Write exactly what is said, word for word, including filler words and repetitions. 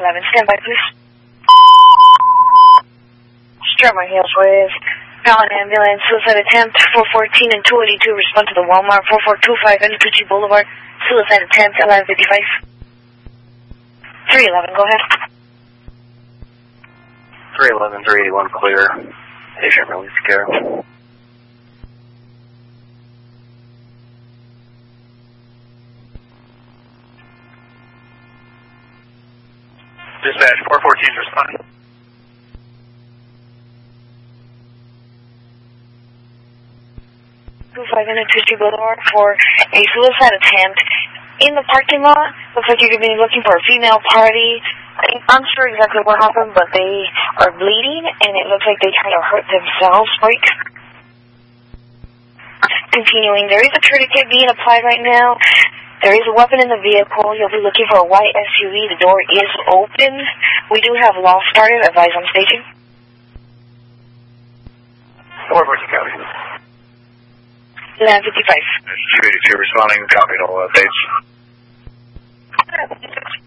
eleven, stand by, please. Strawberry Hills with Allen Ambulance, suicide attempt, four fourteen and two eighty-two, respond to the Walmart, four four two five, Tucci Boulevard, suicide attempt, eleven fifty-five. three eleven, go ahead. three eleven, three eighty-one, clear. Patient release care. Dispatch, four fourteen, responding. two five and Tucci Boulevard for a suicide attempt in the parking lot. Looks like you're going to be looking for a female party. I'm unsure exactly what happened, but they are bleeding, and it looks like they try to hurt themselves. Break. Continuing, there is a tourniquet being applied right now. There is a weapon in the vehicle. You'll be looking for a white S U V. The door is open. We do have law started. Advise on station. four fourteen, copy. eleven fifty-five. two eighty-two, responding, copied all updates.